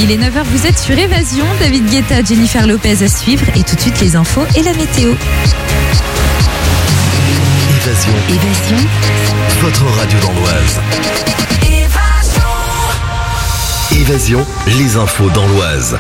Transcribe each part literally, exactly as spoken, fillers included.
Il est neuf heures, vous êtes sur Évasion. David Guetta, Jennifer Lopez à suivre. Et tout de suite, les infos et la météo. Évasion. Évasion. Votre radio dans l'Oise. Évasion, les infos dans l'Oise.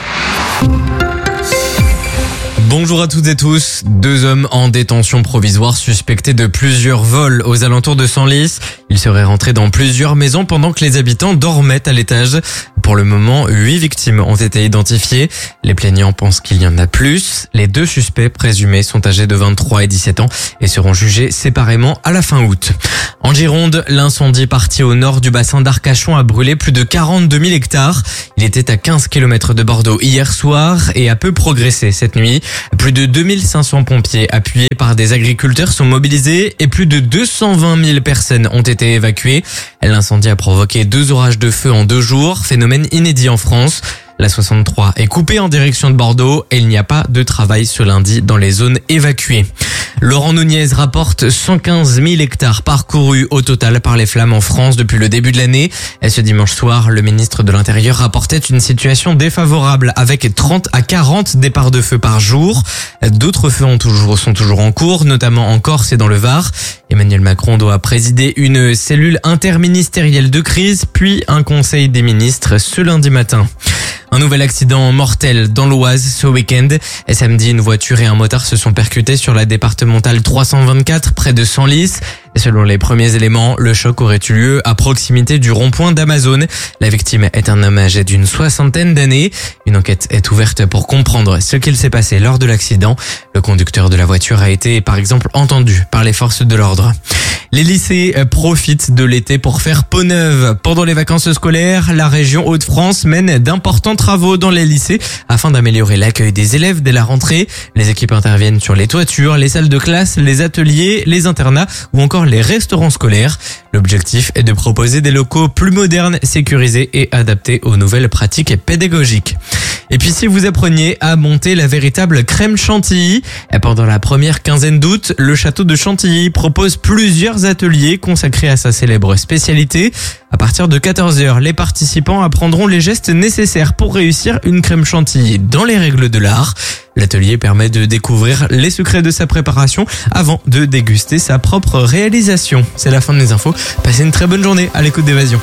Bonjour à toutes et tous. Deux hommes en détention provisoire suspectés de plusieurs vols aux alentours de Senlis. Ils seraient rentrés dans plusieurs maisons pendant que les habitants dormaient à l'étage. Pour le moment, huit victimes ont été identifiées. Les plaignants pensent qu'il y en a plus. Les deux suspects présumés sont âgés de vingt-trois et dix-sept ans et seront jugés séparément à la fin août. En Gironde, l'incendie parti au nord du bassin d'Arcachon a brûlé plus de quarante-deux mille hectares. Il était à quinze kilomètres de Bordeaux hier soir et a peu progressé cette nuit. Plus de deux mille cinq cents pompiers appuyés par des agriculteurs sont mobilisés et plus de deux cent vingt mille personnes ont été évacuées. L'incendie a provoqué deux orages de feu en deux jours, phénomène inédit en France. La soixante-trois est coupée en direction de Bordeaux et il n'y a pas de travail ce lundi dans les zones évacuées. Laurent Nunez rapporte cent quinze mille hectares parcourus au total par les flammes en France depuis le début de l'année. Et ce dimanche soir, le ministre de l'Intérieur rapportait une situation défavorable avec trente à quarante départs de feu par jour. D'autres feux ont toujours, sont toujours en cours, notamment en Corse et dans le Var. Emmanuel Macron doit présider une cellule interministérielle de crise, puis un conseil des ministres ce lundi matin. Un nouvel accident mortel dans l'Oise ce week-end. Et samedi, une voiture et un motard se sont percutés sur la départementale trois cent vingt-quatre près de Senlis. Et selon les premiers éléments, le choc aurait eu lieu à proximité du rond-point d'Amazon. La victime est un homme âgé d'une soixantaine d'années. Une enquête est ouverte pour comprendre ce qu'il s'est passé lors de l'accident. Le conducteur de la voiture a été, par exemple, entendu par les forces de l'ordre. Les lycées profitent de l'été pour faire peau neuve. Pendant les vacances scolaires, la région Hauts-de-France mène d'importants travaux dans les lycées afin d'améliorer l'accueil des élèves dès la rentrée. Les équipes interviennent sur les toitures, les salles de classe, les ateliers, les internats ou encore les restaurants scolaires. L'objectif est de proposer des locaux plus modernes, sécurisés et adaptés aux nouvelles pratiques pédagogiques. Et puis si vous appreniez à monter la véritable crème chantilly, pendant la première quinzaine d'août, le château de Chantilly propose plusieurs ateliers consacrés à sa célèbre spécialité. À partir de quatorze heures, les participants apprendront les gestes nécessaires pour réussir une crème chantilly dans les règles de l'art. L'atelier permet de découvrir les secrets de sa préparation avant de déguster sa propre réalisation. C'est la fin de mes infos. Passez une très bonne journée à l'écoute d'Évasion.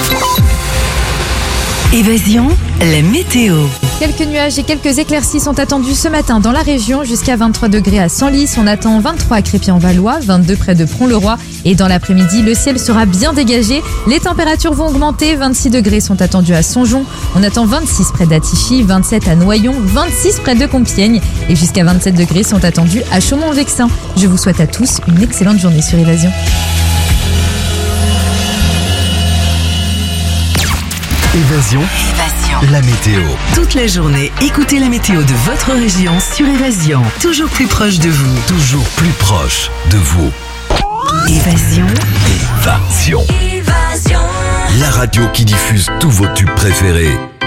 Évasion, la météo. Quelques nuages et quelques éclaircies sont attendus ce matin dans la région, jusqu'à vingt-trois degrés à Senlis. On attend vingt-trois à Crépy-en-Valois, vingt-deux près de Pont-le-Roi. Et dans l'après-midi, le ciel sera bien dégagé. Les températures vont augmenter. vingt-six degrés sont attendus à Songeon. On attend vingt-six près d'Attichy, vingt-sept à Noyon, vingt-six près de Compiègne. Et jusqu'à vingt-sept degrés sont attendus à Chaumont-Vexin. Je vous souhaite à tous une excellente journée sur Évasion. Évasion. Évasion. La météo. Toute la journée, écoutez la météo de votre région sur Évasion. Toujours plus proche de vous. Toujours plus proche de vous. Évasion. Évasion. Évasion. La radio qui diffuse tous vos tubes préférés.